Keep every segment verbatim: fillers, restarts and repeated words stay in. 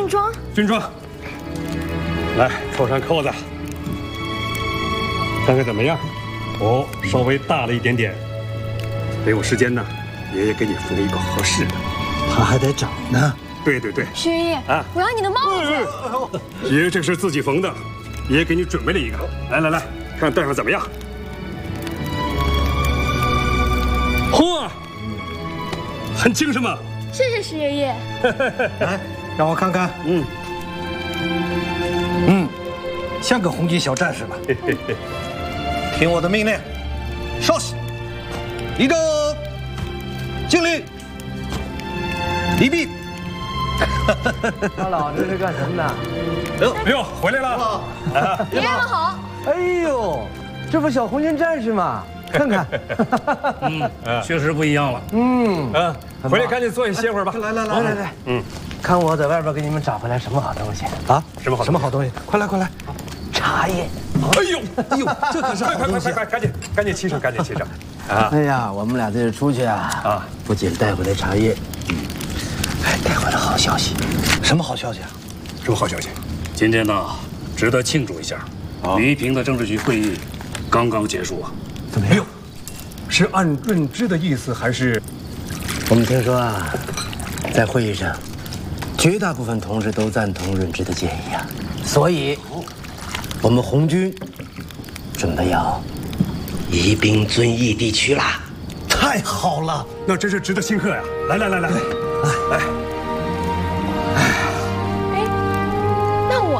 军装。 军装，来扣上扣子，看看怎么样？哦，稍微大了一点点。等有时间呢，爷爷给你缝一个合适的。 他还得长呢。 对对对。 薛爷爷，啊，我要你的帽子。 爷爷这是自己缝的，爷爷给你准备了一个。来来来，看戴上怎么样？嚯，很精神吗？ 谢谢石爷爷。 来，让我看看。嗯，嗯，像个红军小战士吧。听我的命令，稍息，立正，敬礼，礼毕。 他老这是干什么的？ 哎呦，回来了！ 爷爷们好。 哎呦，这不小红军战士吗？看看， 嗯，确实不一样了。 嗯嗯，回来赶紧坐下歇会儿吧。 来来来来来，嗯，看我在外边给你们找回来什么好东西啊？ 什么好什么好东西？快来快来，茶叶。 哎呦哎呦，这可是好东西！快快快，赶紧赶紧沏上，赶紧沏上。啊！ 哎呀，我们俩这次出去啊，啊，不仅带回来茶叶，嗯，还带回来好消息。什么好消息啊？ 什么好消息？ 今天呢，值得庆祝一下。黎平的政治局会议刚刚结束啊。 怎么样？ 是按润之的意思，还是？ 我们听说啊，在会议上，绝大部分同志都赞同润之的建议啊，所以，我们红军准备要移兵遵义地区啦。 太好了， 那真是值得庆贺呀！来来来来，来来。 哎，那我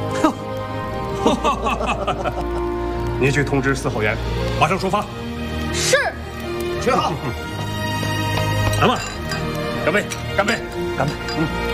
呢？你去通知司后员，马上出发。 是。 学好。 来吧，干杯！ 干杯！ 干杯！嗯。